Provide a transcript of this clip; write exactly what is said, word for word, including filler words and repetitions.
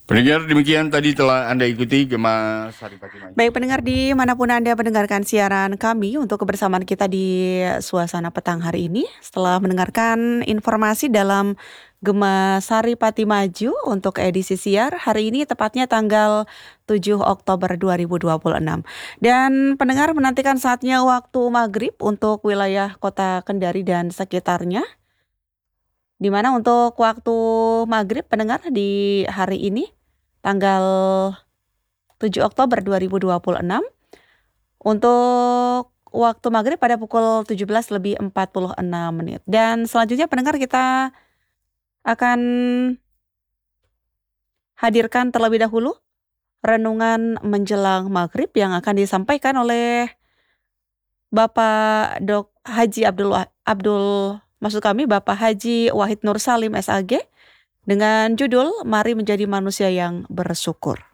Pendengar, demikian tadi telah Anda ikuti Gema Saripati Maju. Baik pendengar, dimanapun Anda mendengarkan siaran kami untuk kebersamaan kita di suasana petang hari ini. Setelah mendengarkan informasi dalam Gema Saripati Maju untuk edisi siar hari ini tepatnya tanggal tujuh Oktober dua ribu dua puluh enam. Dan pendengar menantikan saatnya waktu maghrib untuk wilayah kota Kendari dan sekitarnya. Di mana untuk waktu maghrib pendengar di hari ini tanggal tujuh Oktober dua ribu dua puluh enam untuk waktu maghrib pada pukul tujuh belas lebih empat puluh enam menit. Dan selanjutnya pendengar kita akan hadirkan terlebih dahulu renungan menjelang maghrib yang akan disampaikan oleh Bapak Dok Haji Abdul Abdul maksud kami Bapak Haji Wahid Nur Salim S A G dengan judul Mari Menjadi Manusia yang Bersyukur.